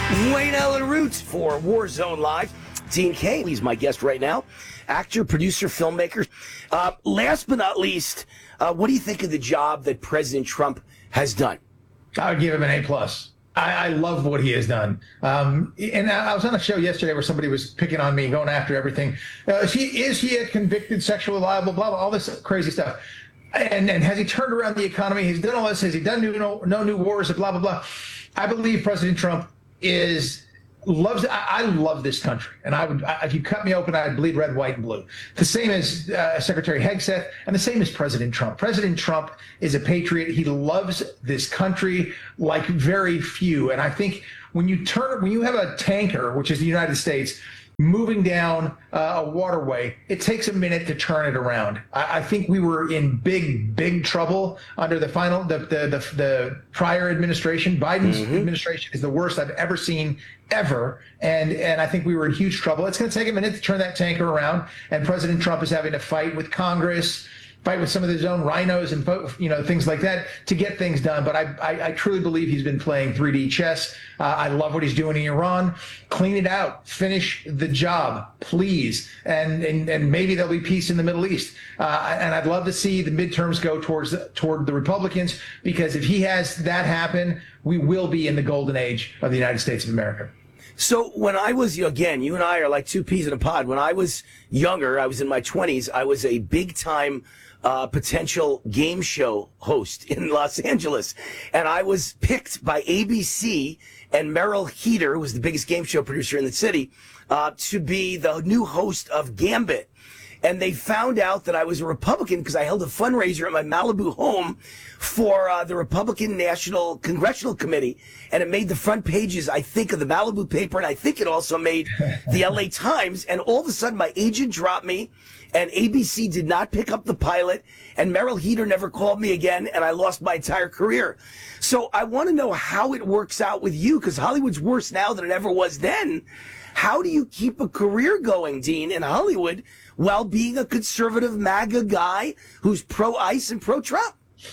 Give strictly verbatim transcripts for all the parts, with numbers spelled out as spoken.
Wayne Allen Roots for Warzone Live. Dean Cain, he's my guest right now. Actor, producer, filmmaker. Uh, last but not least, uh, what do you think of the job that President Trump has done? I would give him an A plus. I, I love what he has done. Um, and I was on a show yesterday where somebody was picking on me, going after everything. Uh, is he is he a convicted sexual liable? Blah blah, all this crazy stuff. And and has he turned around the economy? He's done all this. Has he done new, no, no new wars? Blah blah blah. I believe President Trump is. Loves. I, I love this country, and I would. I, if you cut me open, I'd bleed red, white, and blue. The same as uh, Secretary Hegseth, and the same as President Trump. President Trump is a patriot. He loves this country like very few. And I think when you turn, when you have a tanker, which is the United States, moving down uh, a waterway, it takes a minute to turn it around. I, I think we were in big, big trouble under the final, the the the, the prior administration. Biden's mm-hmm. administration is the worst I've ever seen, ever. And and I think we were in huge trouble. It's going to take a minute to turn that tanker around. And President Trump is having to fight with Congress, fight with some of his own rhinos and, you know, things like that to get things done. But I, I, I truly believe he's been playing three D chess. Uh, I love what he's doing in Iran. Clean it out. Finish the job, please. And and, and maybe there'll be peace in the Middle East. Uh, and I'd love to see the midterms go towards toward the Republicans, because if he has that happen, we will be in the golden age of the United States of America. So when I was, again, you and I are like two peas in a pod. When I was younger, I was in my twenties, I was a big-time uh, potential game show host in Los Angeles. And I was picked by A B C and Merrill Heater, who was the biggest game show producer in the city, uh, to be the new host of Gambit. And they found out that I was a Republican because I held a fundraiser at my Malibu home for uh, the Republican National Congressional Committee. And it made the front pages, I think, of the Malibu paper. And I think it also made the L A Times. And all of a sudden, my agent dropped me. And A B C did not pick up the pilot. And Merrill Heater never called me again. And I lost my entire career. So I want to know how it works out with you, because Hollywood's worse now than it ever was then. How do you keep a career going, Dean, in Hollywood while being a conservative MAGA guy who's pro-ICE and pro-Trump?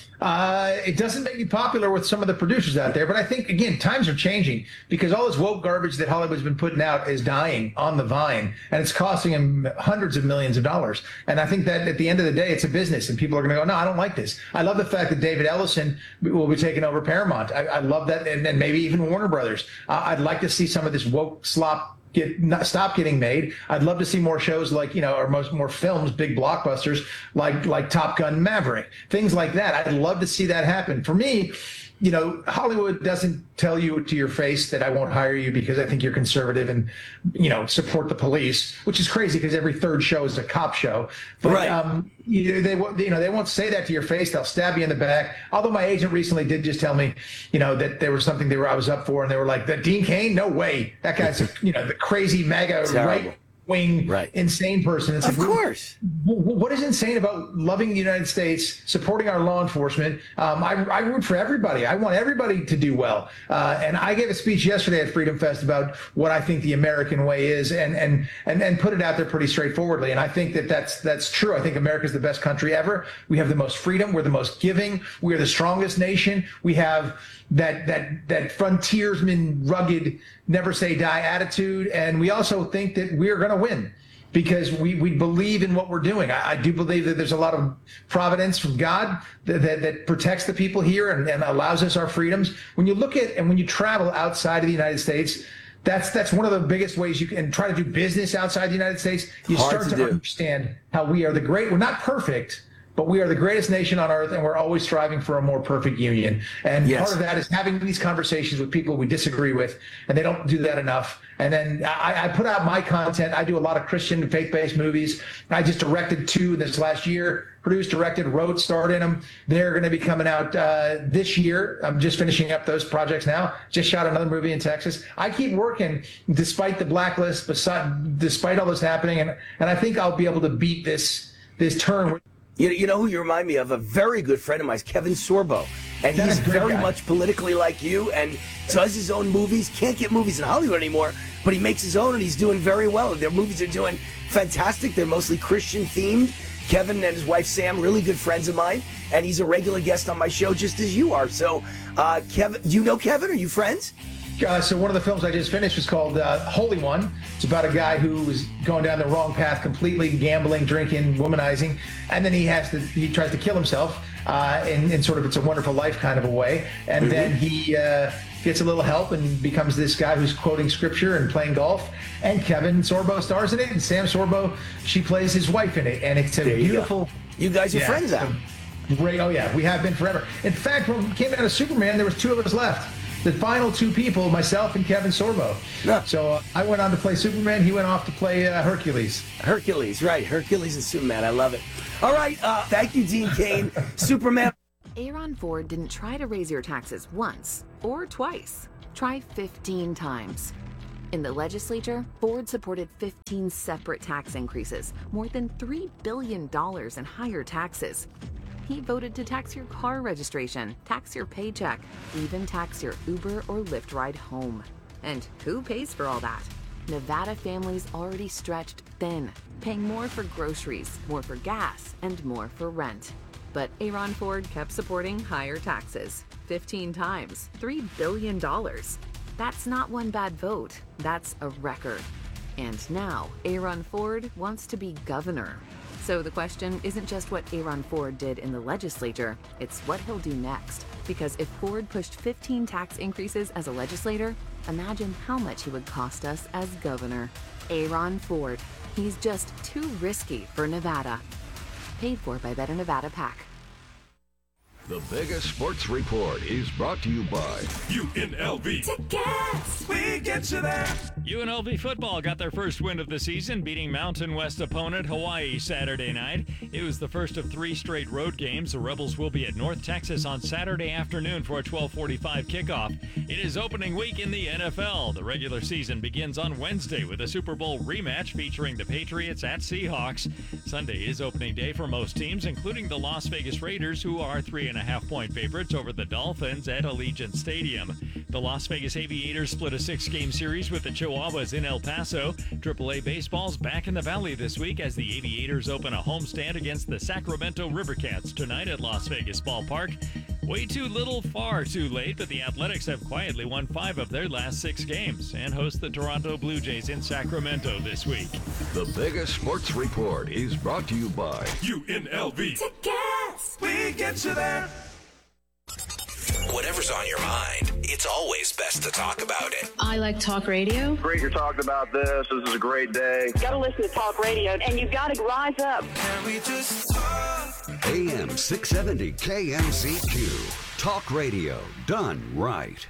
Uh, it doesn't make me popular with some of the producers out there, but I think, again, times are changing, because all this woke garbage that Hollywood's been putting out is dying on the vine, and it's costing them hundreds of millions of dollars. And I think that at the end of the day, it's a business, and people are going to go, no, I don't like this. I love the fact that David Ellison will be taking over Paramount. I, I love that, and, and maybe even Warner Brothers. Uh, I'd like to see some of this woke slop get not, stop getting made. I'd love to see more shows like, you know, or most more films, big blockbusters like like Top Gun Maverick, things like that. I'd love to see that happen. For me, you know, Hollywood doesn't tell you to your face that I won't hire you because I think you're conservative and, you know, support the police, which is crazy because every third show is a cop show. But right. um, you, they you know they won't say that to your face. They'll stab you in the back. Although my agent recently did just tell me, you know, that there was something they were I was up for, and they were like, "That Dean Cain? No way. That guy's a, you know the crazy MAGA right." wing right. insane person. It's of like, course. What is insane about loving the United States, supporting our law enforcement? Um, I, I root for everybody. I want everybody to do well. Uh, and I gave a speech yesterday at Freedom Fest about what I think the American way is, and and and and put it out there pretty straightforwardly. And I think that that's that's true. I think America's the best country ever. We have the most freedom. We're the most giving. We are the strongest nation. We have that that that frontiersman, rugged, never say die attitude. And we also think that we're going to win because we, we believe in what we're doing. I, I do believe that there's a lot of providence from God that, that, that protects the people here and, and allows us our freedoms. When you look at and when you travel outside of the United States, that's that's one of the biggest ways you can try to do business outside the United States. You Hard start to, to do. understand how we are the great. We're not perfect, but we are the greatest nation on earth, and we're always striving for a more perfect union. And yes. part of that is having these conversations with people we disagree with, and they don't do that enough. And then I, I put out my content. I do a lot of Christian and faith-based movies. I just directed two this last year, produced, directed, wrote, starred in them. They're going to be coming out uh, this year. I'm just finishing up those projects now. Just shot another movie in Texas. I keep working despite the blacklist, beside, despite all this happening, and, and I think I'll be able to beat this this turn. You, you know who you remind me of? A very good friend of mine is Kevin Sorbo. And That he's is a great very guy. much politically like you and does his own movies. Can't get movies in Hollywood anymore, but he makes his own and he's doing very well. Their movies are doing fantastic. They're mostly Christian themed. Kevin and his wife Sam, really good friends of mine, and he's a regular guest on my show just as you are. So, uh, Kevin, do you know Kevin? Are you friends? Uh, so one of the films I just finished was called uh, Holy One. It's about a guy who was going down the wrong path, completely gambling, drinking, womanizing, and then he has to he tries to kill himself uh, in, in sort of It's a Wonderful Life kind of a way, and mm-hmm. then he uh, gets a little help and becomes this guy who's quoting scripture and playing golf. And Kevin Sorbo stars in it, and Sam Sorbo, she plays his wife in it, and it's a there you beautiful. Go. You guys are yeah, friends now. Great. Oh yeah, we have been forever. In fact, when we came out of Superman, there was two of us left. The final two people, myself and Kevin Sorbo. Yeah. So uh, I went on to play Superman. He went off to play uh, Hercules. Hercules, right. Hercules and Superman. I love it. All right. Uh, thank you, Dean Cain. Superman. Aaron Ford didn't try to raise your taxes once or twice. Try fifteen times. In the legislature, Ford supported fifteen separate tax increases, more than three billion dollars in higher taxes. He voted to tax your car registration, tax your paycheck, even tax your Uber or Lyft ride home. And who pays for all that? Nevada families already stretched thin, paying more for groceries, more for gas, and more for rent. But Aaron Ford kept supporting higher taxes, fifteen times, three billion dollars. That's not one bad vote, that's a record. And now, Aaron Ford wants to be governor. So the question isn't just what Aaron Ford did in the legislature, it's what he'll do next. Because if Ford pushed fifteen tax increases as a legislator, imagine how much he would cost us as governor. Aaron Ford. He's just too risky for Nevada. Paid for by Better Nevada PAC. The Vegas Sports Report is brought to you by U N L V. Tickets! We get you there! U N L V football got their first win of the season, beating Mountain West opponent Hawaii Saturday night. It was the first of three straight road games. The Rebels will be at North Texas on Saturday afternoon for a twelve forty-five kickoff. It is opening week in the N F L. The regular season begins on Wednesday with a Super Bowl rematch featuring the Patriots at Seahawks. Sunday is opening day for most teams, including the Las Vegas Raiders, who are three and a half point favorites over the Dolphins at Allegiant Stadium. The Las Vegas Aviators split a six-game series with the Chihuahuas in El Paso. triple A Baseball's back in the Valley this week as the Aviators open a homestand against the Sacramento Rivercats tonight at Las Vegas Ballpark. Way too little, far too late, but the Athletics have quietly won five of their last six games and host the Toronto Blue Jays in Sacramento this week. The Vegas Sports Report is brought to you by U N L V. Tickets! We get you there! Whatever's on your mind, it's always best to talk about it. I like talk radio. Great you're talking about this. This is a great day. You gotta listen to talk radio, and you gotta rise up. Can we just talk? A M six seventy K M C Q. Talk radio done right.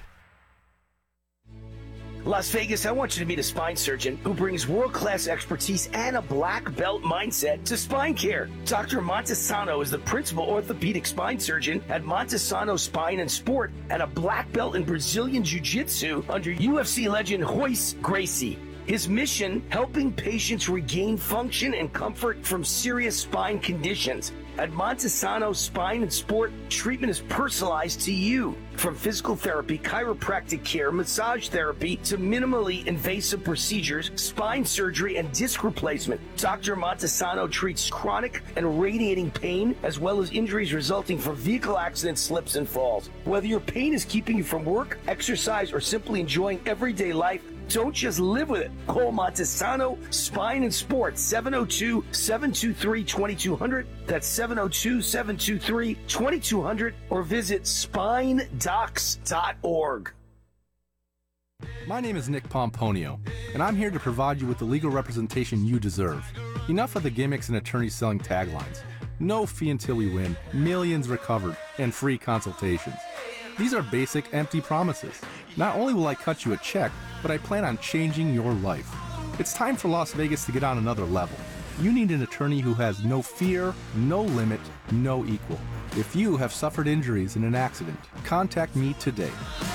Las Vegas, I want you to meet a spine surgeon who brings world-class expertise and a black belt mindset to spine care. Doctor Montesano is the principal orthopedic spine surgeon at Montesano Spine and Sport and a black belt in Brazilian Jiu-Jitsu under U F C legend Royce Gracie. His mission, helping patients regain function and comfort from serious spine conditions. At Montesano Spine and Sport, treatment is personalized to you. From physical therapy, chiropractic care, massage therapy, to minimally invasive procedures, spine surgery, and disc replacement. Doctor Montesano treats chronic and radiating pain, as well as injuries resulting from vehicle accidents, slips, and falls. Whether your pain is keeping you from work, exercise, or simply enjoying everyday life, don't just live with it. Call Montesano Spine and Sport, seven oh two, seven two three, two two zero zero. That's seven oh two, seven two three, two two zero zero, or visit spine docs dot org. My name is Nick Pomponio, and I'm here to provide you with the legal representation you deserve. Enough of the gimmicks and attorneys selling taglines. No fee until we win, millions recovered, and free consultations. These are basic, empty promises. Not only will I cut you a check, but I plan on changing your life. It's time for Las Vegas to get on another level. You need an attorney who has no fear, no limit, no equal. If you have suffered injuries in an accident, contact me today.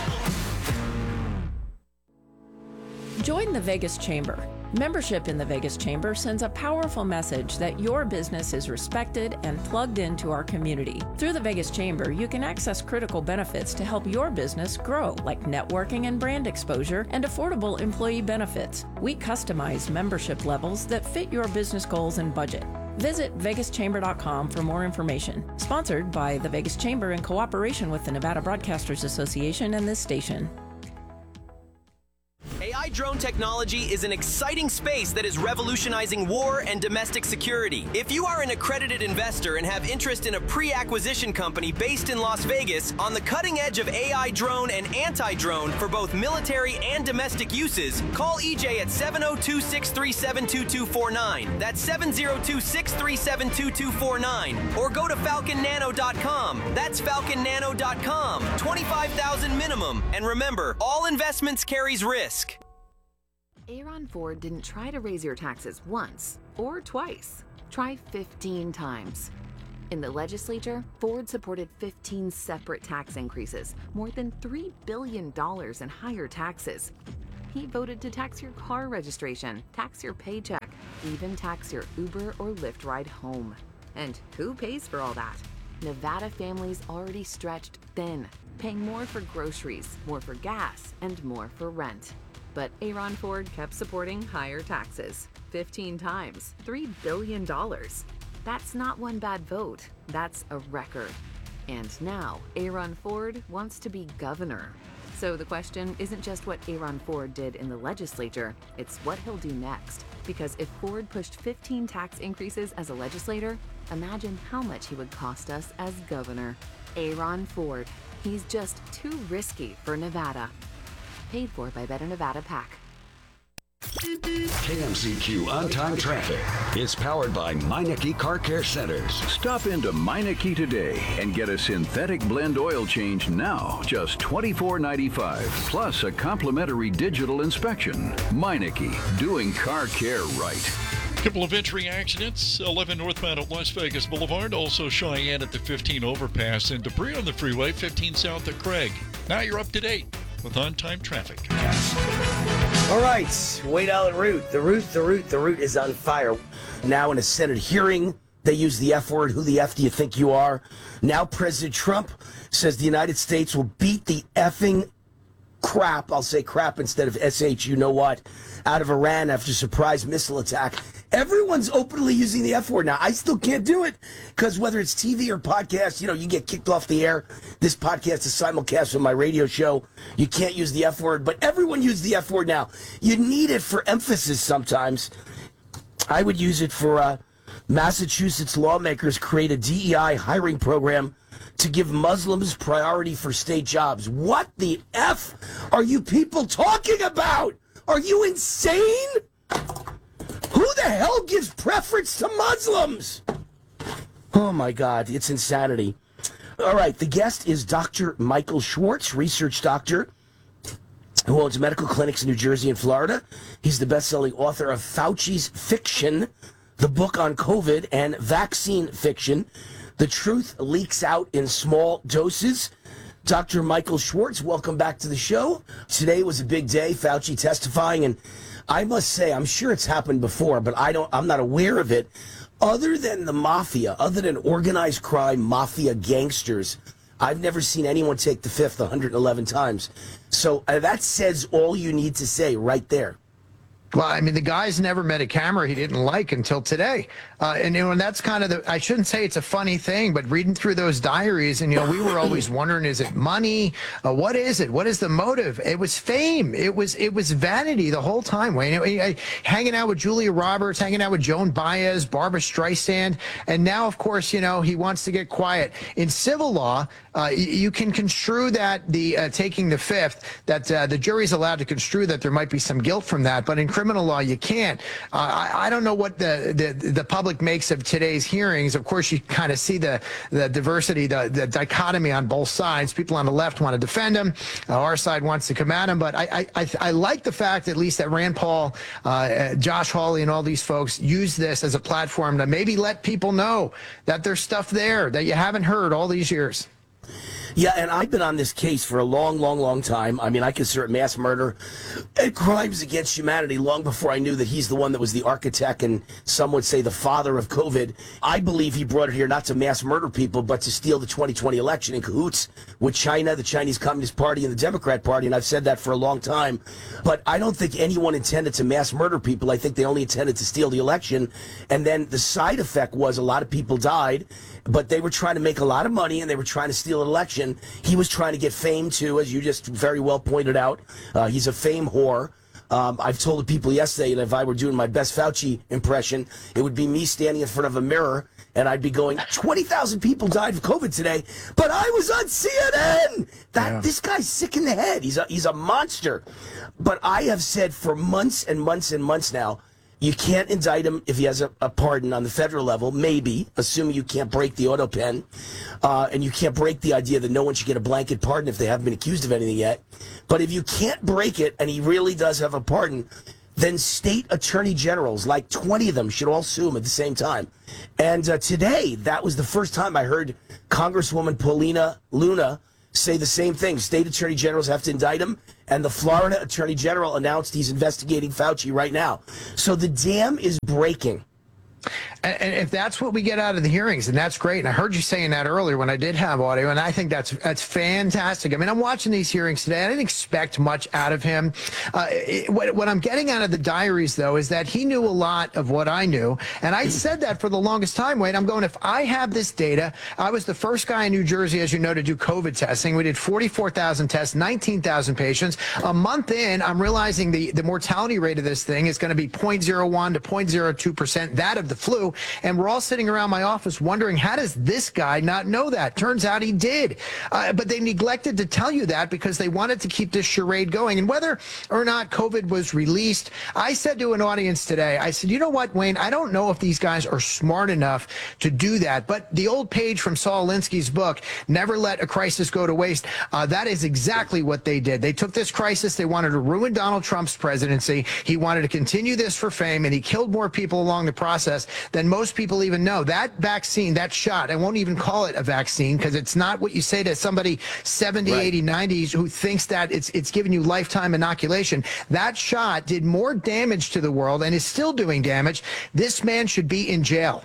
Join the Vegas Chamber. Membership in the Vegas Chamber sends a powerful message that your business is respected and plugged into our community. Through the Vegas Chamber, you can access critical benefits to help your business grow, like networking and brand exposure and affordable employee benefits. We customize membership levels that fit your business goals and budget. Visit vegas chamber dot com for more information. Sponsored by the Vegas Chamber in cooperation with the Nevada Broadcasters Association and this station. I drone technology is an exciting space that is revolutionizing war and domestic security. If you are an accredited investor and have interest in a pre-acquisition company based in Las Vegas on the cutting edge of A I drone and anti-drone for both military and domestic uses, call E J at seven oh two, six three seven, two two four nine. That's seven oh two, six three seven, two two four nine. Or go to falcon nano dot com. That's falcon nano dot com. twenty-five thousand minimum. And remember, all investments carries risk. Aaron Ford didn't try to raise your taxes once or twice. Try fifteen times. In the legislature, Ford supported fifteen separate tax increases, more than three billion dollars in higher taxes. He voted to tax your car registration, tax your paycheck, even tax your Uber or Lyft ride home. And who pays for all that? Nevada families already stretched thin, paying more for groceries, more for gas, and more for rent. But Aaron Ford kept supporting higher taxes, fifteen times, three billion dollars. That's not one bad vote, that's a record. And now, Aaron Ford wants to be governor. So the question isn't just what Aaron Ford did in the legislature, it's what he'll do next. Because if Ford pushed fifteen tax increases as a legislator, imagine how much he would cost us as governor. Aaron Ford. He's just too risky for Nevada. Paid for by Better Nevada PAC. K M C Q on-time traffic is powered by Meineke Car Care Centers. Stop into Meineke today and get a synthetic blend oil change now, just twenty-four ninety-five, plus a complimentary digital inspection. Meineke, doing car care right. Couple of entry accidents, eleven northbound at Las Vegas Boulevard, also Cheyenne at the fifteen overpass, and debris on the freeway, fifteen south at Craig. Now you're up to date with on-time traffic. All right, Wade Allen Root. The root, the root, the root is on fire. Now in a Senate hearing, they use the F word. Who the F do you think you are? Now President Trump says the United States will beat the effing crap, I'll say crap instead of S H, you know what, out of Iran after surprise missile attack. Everyone's openly using the F word now. I still can't do it because whether it's T V or podcast, you know, you get kicked off the air. This podcast is simulcast on my radio show. You can't use the F word, but everyone uses the F word now. You need it for emphasis sometimes. I would use it for uh, Massachusetts lawmakers create a D E I hiring program to give Muslims priority for state jobs. What the F are you people talking about? Are you insane? Who the hell gives preference to Muslims? Oh, my God. It's insanity. All right. The guest is Doctor Michael Schwartz, research doctor who owns medical clinics in New Jersey and Florida. He's the best-selling author of Fauci's Fiction, the book on COVID, and Vaccine Fiction. The truth leaks out in small doses. Doctor Michael Schwartz, welcome back to the show. Today was a big day, Fauci testifying, and I must say, I'm sure it's happened before, but I don't, I'm not aware of it. Other than the mafia, other than organized crime, mafia gangsters, I've never seen anyone take the fifth one hundred eleven times. So uh, that says all you need to say right there. Well, I mean, the guy's never met a camera he didn't like until today. Uh, and, you know, and that's kind of the, I shouldn't say it's a funny thing, but reading through those diaries, and, you know, we were always wondering, is it money? Uh, what is it? What is the motive? It was fame. It was, it was vanity the whole time, Wayne. You know, hanging out with Julia Roberts, hanging out with Joan Baez, Barbara Streisand. And now, of course, you know, he wants to get quiet. In civil law, uh, you, you can construe that the uh, taking the fifth, that uh, the jury's allowed to construe that there might be some guilt from that. But in criminal law, you can't. Uh, I, I don't know what the, the the public makes of today's hearings. Of course, you kind of see the the diversity, the, the dichotomy on both sides. People on the left want to defend him. Uh, our side wants to come at him. But I, I, I, I like the fact, at least, that Rand Paul, uh, Josh Hawley, and all these folks use this as a platform to maybe let people know that there's stuff there that you haven't heard all these years. Yeah, and I've been on this case for a long, long, long time. I mean, I consider it mass murder and crimes against humanity long before I knew that he's the one that was the architect and some would say the father of COVID. I believe he brought it here not to mass murder people, but to steal the twenty twenty election in cahoots with China, the Chinese Communist Party, and the Democrat Party, and I've said that for a long time. But I don't think anyone intended to mass murder people. I think they only intended to steal the election. And then the side effect was a lot of people died, but they were trying to make a lot of money and they were trying to steal an election. He was trying to get fame too, as you just very well pointed out. Uh, he's a fame whore. Um, I've told the people yesterday that if I were doing my best Fauci impression, it would be me standing in front of a mirror and I'd be going, twenty thousand people died of COVID today, but I was on C N N. That yeah. This guy's sick in the head. He's a, he's a monster. But I have said for months and months and months now, you can't indict him if he has a, a pardon on the federal level, maybe, assuming you can't break the auto pen. Uh, and you can't break the idea that no one should get a blanket pardon if they haven't been accused of anything yet. But if you can't break it and he really does have a pardon, then state attorney generals, like twenty of them, should all sue him at the same time. And uh, today, that was the first time I heard Congresswoman Paulina Luna say the same thing. State attorney generals have to indict him. And the Florida attorney general announced he's investigating Fauci right now. So the dam is breaking. And, and if that's what we get out of the hearings, then that's great. And I heard you saying that earlier when I did have audio, and I think that's that's fantastic. I mean, I'm watching these hearings today. I didn't expect much out of him. Uh, it, what, what I'm getting out of the diaries, though, is that he knew a lot of what I knew. And I said that for the longest time, Wade. I'm going, if I have this data, I was the first guy in New Jersey, as you know, to do COVID testing. We did forty-four thousand tests, nineteen thousand patients. A month in, I'm realizing the, the mortality rate of this thing is going to be zero point zero one to zero point zero two percent, that of the flu. And we're all sitting around my office wondering, how does this guy not know that? Turns out he did. Uh, but they neglected to tell you that because they wanted to keep this charade going. And whether or not COVID was released, I said to an audience today, I said, you know what, Wayne, I don't know if these guys are smart enough to do that. But the old page from Saul Alinsky's book, Never Let a Crisis Go to Waste, uh, that is exactly what they did. They took this crisis. They wanted to ruin Donald Trump's presidency. He wanted to continue this for fame, and he killed more people along the process than most people even know. That vaccine, that shot, I won't even call it a vaccine because it's not what you say to somebody seventy, right. eighty, nineties who thinks that it's it's giving you lifetime inoculation. That shot did more damage to the world and is still doing damage. This man should be in jail.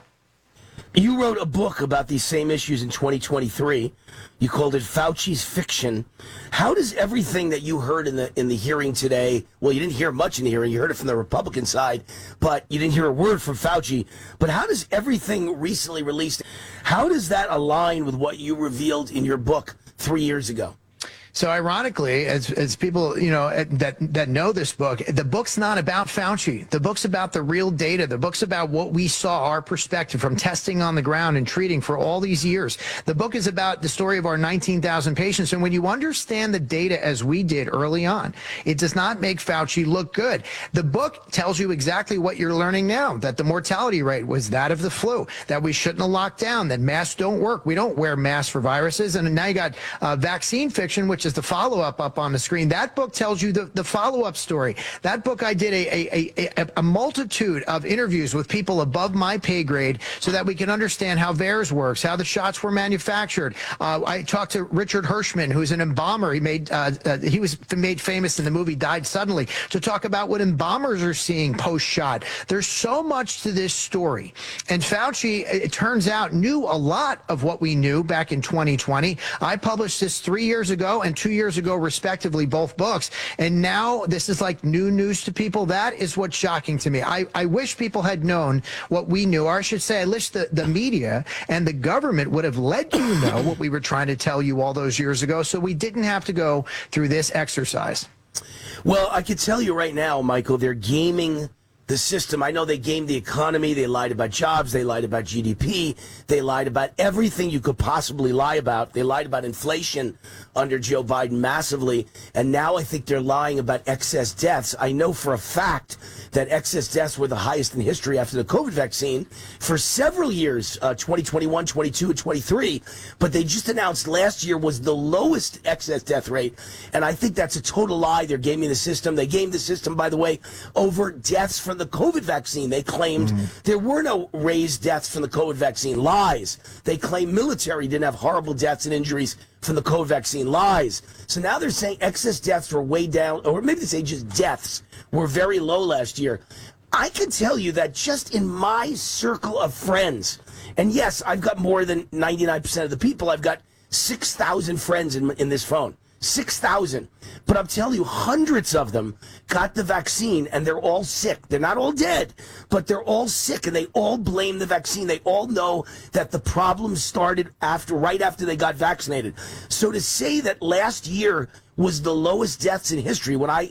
You wrote a book about these same issues in twenty twenty-three. You called it Fauci's Fiction. How does everything that you heard in the in the hearing today, well, you didn't hear much in the hearing, you heard it from the Republican side, but you didn't hear a word from Fauci. But how does everything recently released, how does that align with what you revealed in your book three years ago? So ironically, as as people, you know, that that know this book, the book's not about Fauci. The book's about the real data. The book's about what we saw, our perspective from testing on the ground and treating for all these years. The book is about the story of our nineteen thousand patients. And when you understand the data as we did early on, it does not make Fauci look good. The book tells you exactly what you're learning now, that the mortality rate was that of the flu, that we shouldn't have locked down, that masks don't work. We don't wear masks for viruses. And now you got uh, Vaccine Fiction, which is the follow-up up on the screen. That book tells you the, the follow-up story. That book, I did a, a, a, a multitude of interviews with people above my pay grade so that we can understand how VAERS works, how the shots were manufactured. Uh, I talked to Richard Hirschman, who's an embalmer. He made uh, uh, he was made famous in the movie Died Suddenly, to talk about what embalmers are seeing post-shot. There's so much to this story. And Fauci, it turns out, knew a lot of what we knew back in twenty twenty. I published this three years ago and two years ago, respectively, both books. And now this is like new news to people. That is what's shocking to me. I, I wish people had known what we knew, or I should say, I wish the, the media and the government would have let you know what we were trying to tell you all those years ago, so we didn't have to go through this exercise. Well, I can tell you right now, Michael, they're gaming the system. I know they gamed the economy. They lied about jobs. They lied about G D P. They lied about everything you could possibly lie about. They lied about inflation under Joe Biden massively. And now I think they're lying about excess deaths. I know for a fact that excess deaths were the highest in history after the COVID vaccine for several years, uh, twenty twenty-one, twenty-two, and twenty-three. But they just announced last year was the lowest excess death rate. And I think that's a total lie. They're gaming the system. They gamed the system, by the way, over deaths from the COVID vaccine. They claimed mm-hmm. there were no raised deaths from the COVID vaccine. Lies. They claim military didn't have horrible deaths and injuries from the COVID vaccine. Lies. So now they're saying excess deaths were way down, or maybe they say just deaths were very low last year. I can tell you that just in my circle of friends, and yes, I've got more than ninety-nine percent of the people. I've got six thousand friends in, in this phone. six thousand. But I'm telling you, hundreds of them got the vaccine and they're all sick. They're not all dead, but they're all sick and they all blame the vaccine. They all know that the problem started after, right after they got vaccinated. So to say that last year was the lowest deaths in history, when I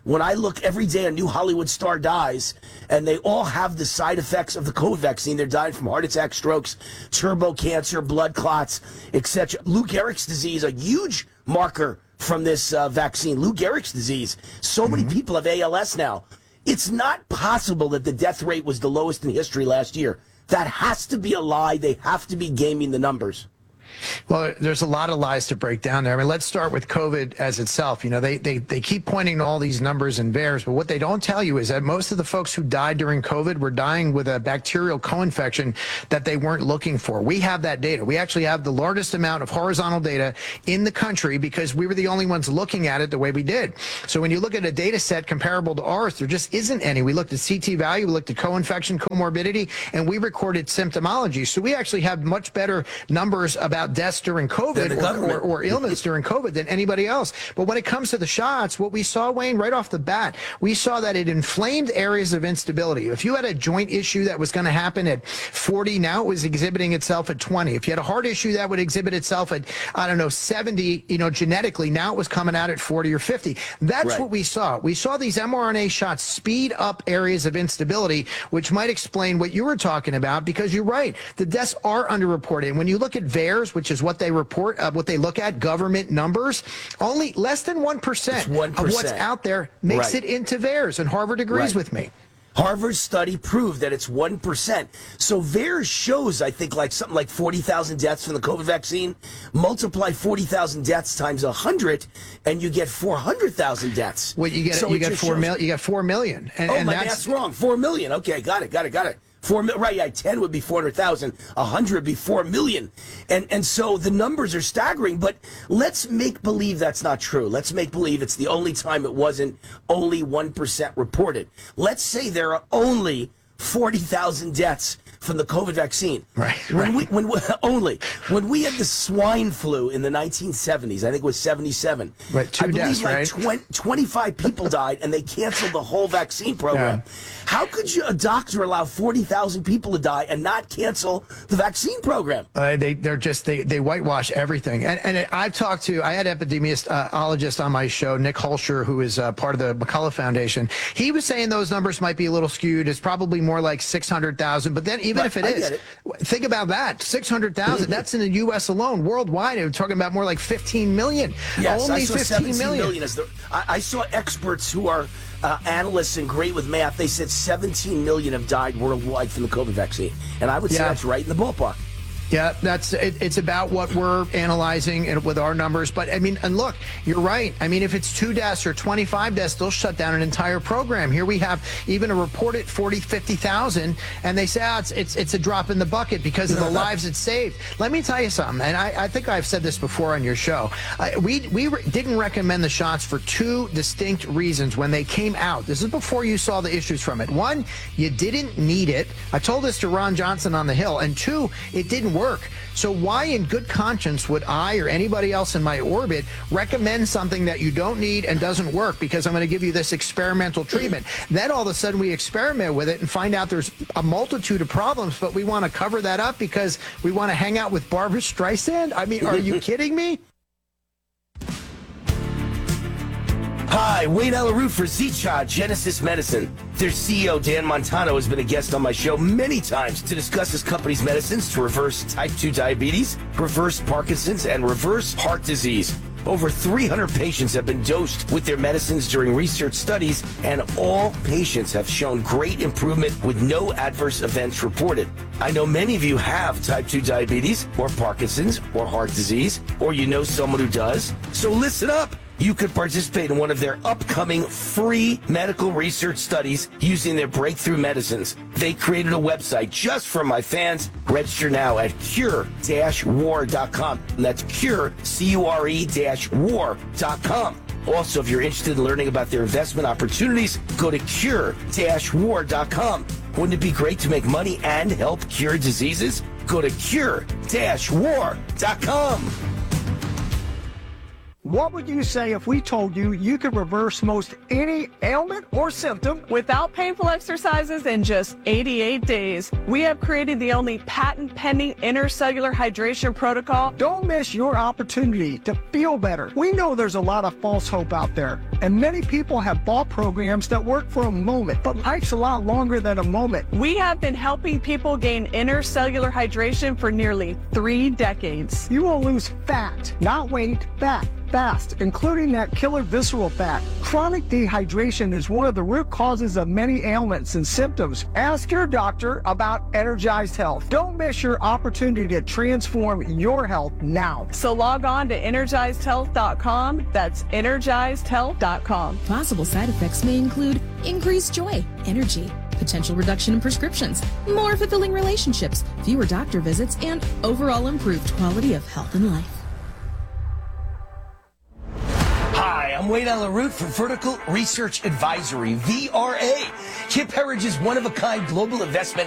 when I look every day, a new Hollywood star dies, and they all have the side effects of the COVID vaccine. They're dying from heart attacks, strokes, turbo cancer, blood clots, et cetera. Lou Gehrig's disease, a huge marker from this uh, vaccine. Lou Gehrig's disease. So many people have A L S now. It's not possible that the death rate was the lowest in history last year. That has to be a lie. They have to be gaming the numbers. Well, there's a lot of lies to break down there. I mean, let's start with COVID as itself. You know, they, they, they keep pointing to all these numbers and V A E R S, but what they don't tell you is that most of the folks who died during COVID were dying with a bacterial co-infection that they weren't looking for. We have that data. We actually have the largest amount of horizontal data in the country because we were the only ones looking at it the way we did. So when you look at a data set comparable to ours, there just isn't any. We looked at C T value, we looked at co-infection, comorbidity, and we recorded symptomology. So we actually have much better numbers about deaths during COVID or, or, or illness during COVID than anybody else. But when it comes to the shots, what we saw, Wayne, right off the bat, we saw that it inflamed areas of instability. If you had a joint issue that was going to happen at forty, now it was exhibiting itself at twenty. If you had a heart issue that would exhibit itself at, I don't know, seventy, you know, genetically, now it was coming out at forty or fifty. That's right. What we saw. We saw these mRNA shots speed up areas of instability, which might explain what you were talking about, because you're right. The deaths are underreported. And when you look at V A E R S, which is what they report, uh, what they look at, government numbers, only less than one percent of what's out there makes Right. it into V A E R S, and Harvard agrees Right. with me. Harvard's study proved that it's one percent. So V A E R S shows, I think, like something like forty thousand deaths from the COVID vaccine. Multiply forty thousand deaths times one hundred, and you get four hundred thousand deaths. Well, you get so you get four mil, you get four million. And, oh, and my that's math's wrong. Four million. Okay, got it, got it, got it. Four mil, right? Yeah, ten would be four hundred thousand. A hundred would be four million. And and so the numbers are staggering. But let's make believe that's not true. Let's make believe it's the only time it wasn't only one percent reported. Let's say there are only forty thousand deaths from the COVID vaccine. Right. When we when we, only when we had the swine flu in the nineteen seventies, I think it was seventy-seven. Right. Two I believe deaths, like right? twenty, twenty-five people died, and they canceled the whole vaccine program. Yeah. How could you, a doctor allow forty thousand people to die and not cancel the vaccine program? Uh, they, they're just, they, they whitewash everything. And, and I've talked to, I had epidemiologist on my show, Nick Holscher, who is uh, part of the McCullough Foundation. He was saying those numbers might be a little skewed. It's probably more like six hundred thousand. But then even But if it I is, get it. think about that, six hundred thousand, that's in the U S alone. Worldwide, we're talking about more like fifteen million. Yes, Only I saw fifteen seventeen million. million as the, I, I saw experts who are uh, analysts and great with math. They said seventeen million have died worldwide from the COVID vaccine. And I would say Yeah. that's right in the ballpark. Yeah, that's it, it's about what we're analyzing and with our numbers. But I mean, and look, you're right. I mean, if it's two deaths or twenty-five deaths, they'll shut down an entire program. Here we have even a reported forty, fifty thousand, and they say oh, it's, it's it's a drop in the bucket because of the lives it saved. Let me tell you something, and I, I think I've said this before on your show. Uh, we we re- didn't recommend the shots for two distinct reasons when they came out. This is before you saw the issues from it. One, you didn't need it. I told this to Ron Johnson on the Hill. And two, it didn't work. So why in good conscience would I or anybody else in my orbit recommend something that you don't need and doesn't work because I'm going to give you this experimental treatment? Then all of a sudden we experiment with it and find out there's a multitude of problems, but we want to cover that up because we want to hang out with Barbara Streisand? I mean, are you kidding me? Hi, Wayne Alaroux for Z-Cha Genesis Medicine. Their C E O, Dan Montano, has been a guest on my show many times to discuss his company's medicines to reverse type two diabetes, reverse Parkinson's, and reverse heart disease. Over three hundred patients have been dosed with their medicines during research studies, and all patients have shown great improvement with no adverse events reported. I know many of you have type two diabetes, or Parkinson's, or heart disease, or you know someone who does. So listen up. You could participate in one of their upcoming free medical research studies using their breakthrough medicines. They created a website just for my fans. Register now at cure dash war dot com. And that's cure, C U R E dash war dot com. Also, if you're interested in learning about their investment opportunities, go to cure dash war dot com. Wouldn't it be great to make money and help cure diseases? Go to cure dash war dot com. What would you say if we told you you could reverse most any ailment or symptom without painful exercises in just eighty-eight days? We have created the only patent-pending intercellular hydration protocol. Don't miss your opportunity to feel better. We know there's a lot of false hope out there. And many people have bought programs that work for a moment, but life's a lot longer than a moment. We have been helping people gain intercellular hydration for nearly three decades. You will lose fat, not weight, fat, fast, including that killer visceral fat. Chronic dehydration is one of the root causes of many ailments and symptoms. Ask your doctor about Energized Health. Don't miss your opportunity to transform your health now. So log on to energized health dot com. That's energized health dot com. Possible side effects may include increased joy, energy, potential reduction in prescriptions, more fulfilling relationships, fewer doctor visits, and overall improved quality of health and life. Hi, I'm Wayne LaRoute for Vertical Research Advisory, V R A. Kip Herrige's one-of-a-kind global investment